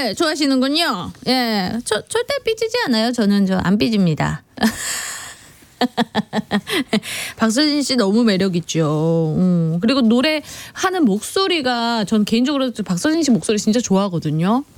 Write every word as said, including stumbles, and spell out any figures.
예, 좋아하시는군요. 예, 저 절대 삐지지 않아요. 저는 저 안 삐집니다. 박서진 씨 너무 매력 있죠. 음, 그리고 노래하는 목소리가 전 개인적으로 박서진 씨 목소리 진짜 좋아하거든요.